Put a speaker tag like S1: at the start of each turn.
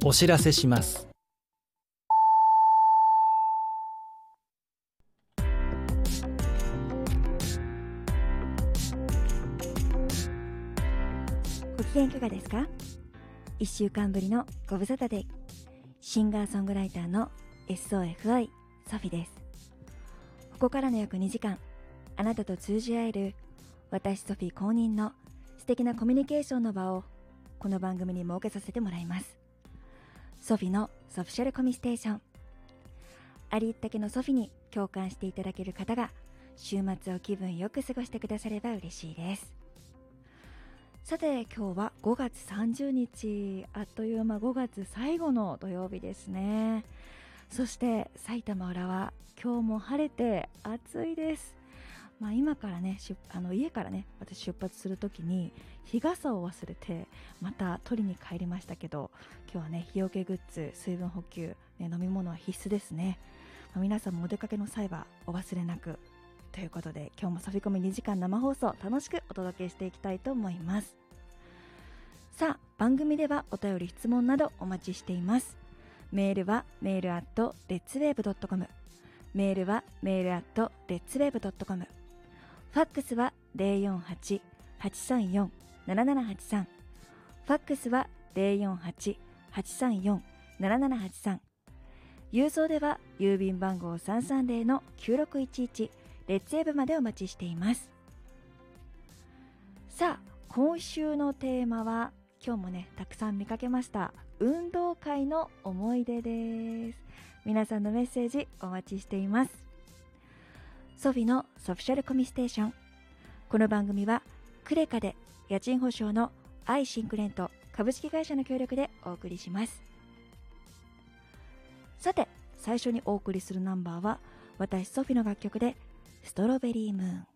S1: お知らせします。
S2: ご機嫌いかがですか？1週間ぶりのご無沙汰でシンガーソングライターの SOFI ソフィです。ここからの約2時間、あなたと通じ合える私ソフィ公認の素敵なコミュニケーションの場をこの番組に設けさせてもらいます。ソフィのソフィシャルコミステーション。ありったけのソフィに共感していただける方が週末を気分よく過ごしてくだされば嬉しいです。さて今日は5月30日、あっという間5月最後の土曜日ですね。そして埼玉浦和、今日も晴れて暑いです。今からね、家からね私出発するときに日傘を忘れてまた取りに帰りましたけど、今日はね日よけグッズ、水分補給、飲み物は必須ですね。皆さんもお出かけの際はお忘れなくということで、今日もソフィコミ2時間生放送楽しくお届けしていきたいと思います。さあ、番組ではお便り質問などお待ちしています。メールはmail@letswave.com、 メールはmail@letswave.com、 ファックスは 048-834-7783、 ファックスは 048-834-7783、郵送では郵便番号 330-9611 レッツウェーブまでお待ちしています。さあ、今週のテーマは今日もねたくさん見かけました運動会の思い出です。皆さんのメッセージお待ちしています。ソフィのソフィシャルコミステーション。この番組はクレカで家賃保証のアイシンクレント株式会社の協力でお送りします。さて、最初にお送りするナンバーは私ソフィの楽曲でストロベリームーン。